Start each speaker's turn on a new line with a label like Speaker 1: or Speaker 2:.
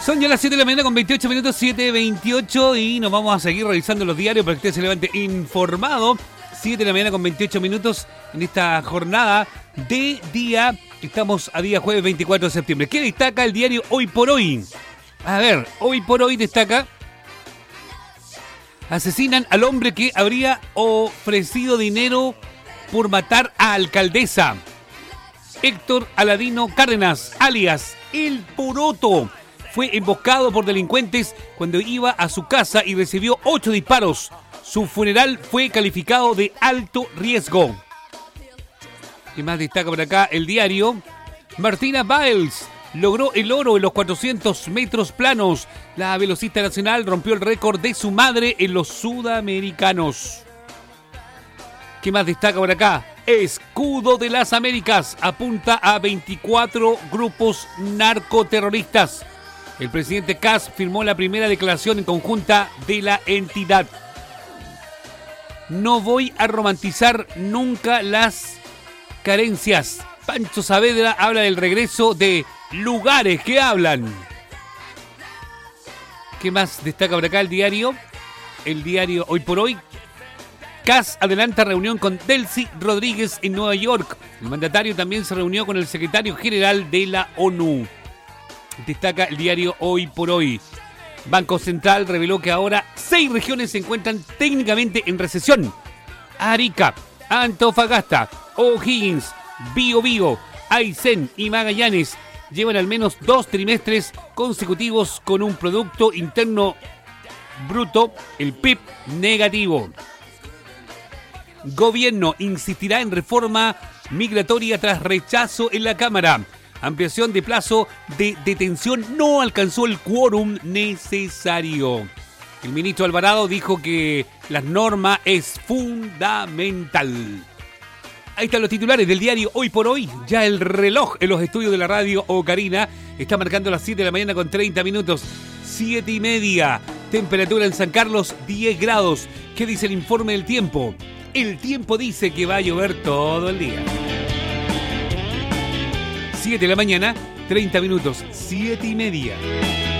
Speaker 1: Son ya las 7 de la mañana con 28 minutos, 7:28, y nos vamos a seguir revisando los diarios para que usted se levante informado. 7 de la mañana con 28 minutos en esta jornada de día. Estamos a día jueves 24 de septiembre. ¿Qué destaca el diario Hoy por Hoy? A ver, Hoy por Hoy destaca: asesinan al hombre que habría ofrecido dinero por matar a alcaldesa. Héctor Aladino Cárdenas, alias El Poroto, fue emboscado por delincuentes cuando iba a su casa y recibió 8 disparos. Su funeral fue calificado de alto riesgo. ¿Qué más destaca por acá el diario? Martina Biles logró el oro en los 400 metros planos. La velocista nacional rompió el récord de su madre en los sudamericanos. ¿Qué más destaca por acá? Escudo de las Américas apunta a 24 grupos narcoterroristas. El presidente Kast firmó la primera declaración en conjunta de la entidad. No voy a romantizar nunca las carencias. Pancho Saavedra habla del regreso de lugares que hablan. ¿Qué más destaca por acá el diario? El diario Hoy por Hoy. Kast adelanta reunión con Delcy Rodríguez en Nueva York. El mandatario también se reunió con el secretario general de la ONU. Destaca el diario Hoy por Hoy. Banco Central reveló que ahora 6 regiones se encuentran técnicamente en recesión: Arica, Antofagasta, O'Higgins, Biobío, Aysén y Magallanes llevan al menos 2 trimestres consecutivos con un Producto Interno Bruto, el PIB, negativo. Gobierno insistirá en reforma migratoria tras rechazo en la Cámara. Ampliación de plazo de detención no alcanzó el quórum necesario. El ministro Alvarado dijo que la norma es fundamental. Ahí están los titulares del diario Hoy por Hoy. Ya el reloj en los estudios de la radio Ocarina está marcando las 7 de la mañana con 30 minutos. 7:30. Temperatura en San Carlos, 10 grados. ¿Qué dice el informe del tiempo? El tiempo dice que va a llover todo el día. 7 de la mañana, 30 minutos, 7:30.